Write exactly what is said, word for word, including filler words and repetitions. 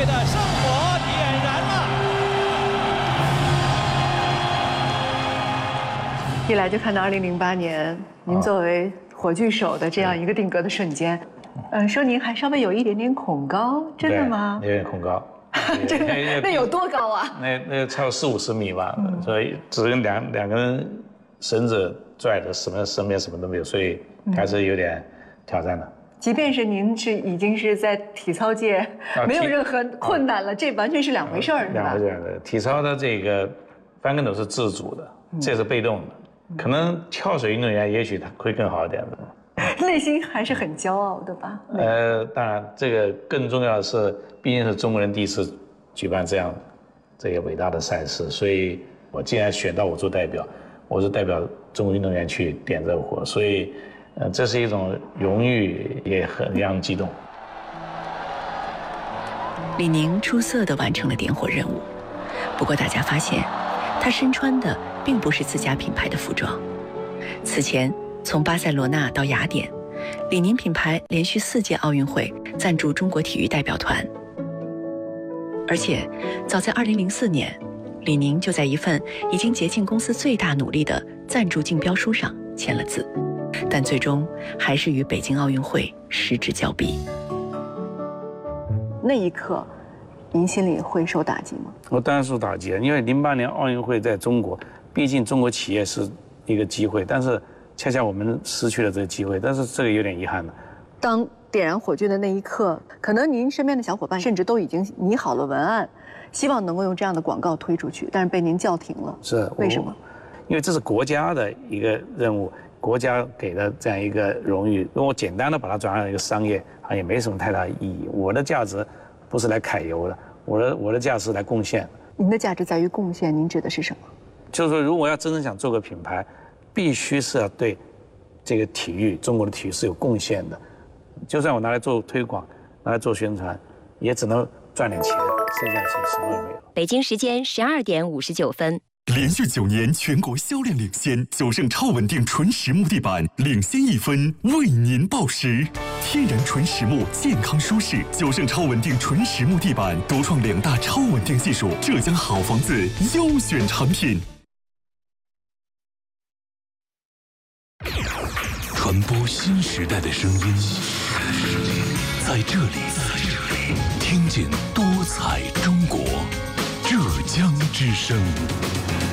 的圣火点燃了。 一来就看到二零零八年您作为火炬手的这样一个定格的瞬间，嗯，说您还稍微有一点点恐高，真的吗？ 有点恐高。 真的？那有多高啊？ 那那超过四五十米吧，嗯、所以只用两两根绳子拽的，什么身边什么都没有，所以还是有点挑战的。 即便是您是已经是在体操界、啊、没有任何困难了，啊、这完全是两回事儿，是吧？ 两回事儿。体操的这个翻跟斗是自主的，嗯、这是被动的。嗯、可能跳水运动员也许他会更好一点的。 内心还是很骄傲的吧？ 呃，当然，这个更重要的是，毕竟是中国人第一次举办这样这个伟大的赛事，所以我既然选到我做代表，我是代表中国运动员去点这个火，所以，呃，这是一种荣誉，也很让人激动。 李宁出色地完成了点火任务，不过大家发现，他身穿的并不是自家品牌的服装。此前，从巴塞罗那到雅典，李宁品牌连续四届奥运会赞助中国体育代表团。而且，早在二零零四年，李宁就在一份已经竭尽公司最大努力的赞助竞标书上签了字，但最终还是与北京奥运会失之交臂。 那一刻，您心里会受打击吗？ 我当然受打击了，因为零八年奥运会在中国，毕竟中国企业是一个机会，但是恰恰我们失去了这个机会，但是这个有点遗憾的。 当点燃火炬的那一刻，可能您身边的小伙伴甚至都已经拟好了文案，希望能够用这样的广告推出去，但是被您叫停了。 是为什么？ 因为这是国家的一个任务，国家给的这样一个荣誉，如果我简单的把它转换成一个商业，啊，也没什么太大意义。我的价值不是来揩油的，我的我的价值来贡献。 您的价值在于贡献，您指的是什么？ 就是说，如果要真正想做个品牌，必须是要对这个体育，中国的体育是有贡献的。就算我拿来做推广，拿来做宣传，也只能赚点钱，剩下其实什么也没有。 北京时间十二点五十九分。 连续九年全国销量领先，九胜超稳定纯实木地板领先一分，为您报时。天然纯实木，健康舒适，九胜超稳定纯实木地板独创两大超稳定技术，浙江好房子优选产品。传播新时代的声音，在这里，听见多彩中国，浙江之声。